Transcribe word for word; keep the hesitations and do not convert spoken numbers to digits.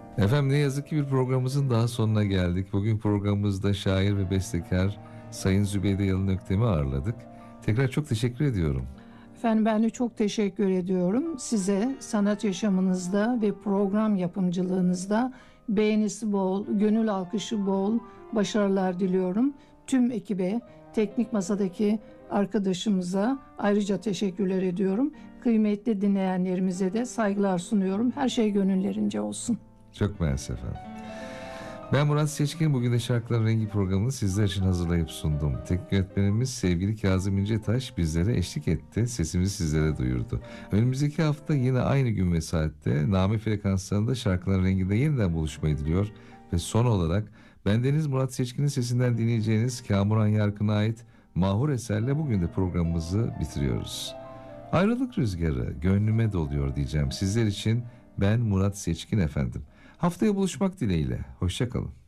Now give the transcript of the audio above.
Efendim, ne yazık ki bir programımızın daha sonuna geldik. Bugün programımızda şair ve bestekar Sayın Zübeyde Yalın Öktem'i ağırladık. Tekrar çok teşekkür ediyorum. Efendim, ben de çok teşekkür ediyorum. Size sanat yaşamınızda ve program yapımcılığınızda beğenisi bol, gönül alkışı bol başarılar diliyorum. Tüm ekibe, teknik masadaki arkadaşımıza ayrıca teşekkürler ediyorum. Kıymetli dinleyenlerimize de saygılar sunuyorum. Her şey gönüllerince olsun. Çok mersi efendim. Ben Murat Seçkin. Bugün de Şarkıların Rengi programını sizler için hazırlayıp sundum. Teknik yönetmenimiz sevgili Kazım İncetaş bizlere eşlik etti. Sesimizi sizlere duyurdu. Önümüzdeki hafta yine aynı gün ve saatte Name frekanslarında Şarkıların Rengi'nde yeniden buluşmayı diliyor. Ve son olarak bendeniz Murat Seçkin'in sesinden dinleyeceğiniz Kamuran Yarkın'a ait Mahur eserle bugün de programımızı bitiriyoruz. Ayrılık rüzgarı gönlüme doluyor diyeceğim sizler için. Ben Murat Seçkin efendim. Haftaya buluşmak dileğiyle. Hoşça kalın.